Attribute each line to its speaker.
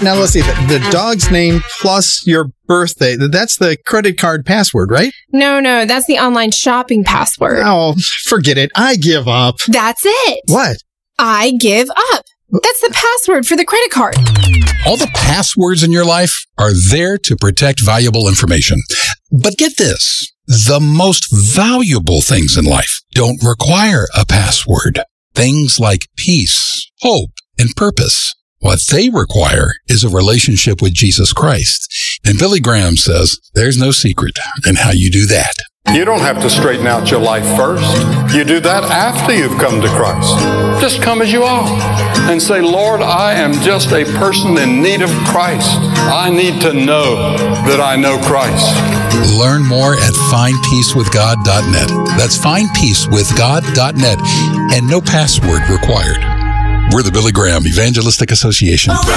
Speaker 1: Now, let's see. The dog's name plus your birthday. That's the credit card password, right?
Speaker 2: No, that's the online shopping password.
Speaker 1: Oh, forget it. I give up.
Speaker 2: That's it.
Speaker 1: What?
Speaker 2: I give up. That's the password for the credit card.
Speaker 3: All the passwords in your life are there to protect valuable information. But get this, the most valuable things in life don't require a password. Things like peace, hope, and purpose. What they require is a relationship with Jesus Christ. And Billy Graham says there's no secret in how you do that.
Speaker 4: You don't have to straighten out your life first. You do that after you've come to Christ. Just come as you are and say, Lord, I am just a person in need of Christ. I need to know that I know Christ.
Speaker 3: Learn more at findpeacewithgod.net. That's findpeacewithgod.net, and no password required. We're the Billy Graham Evangelistic Association.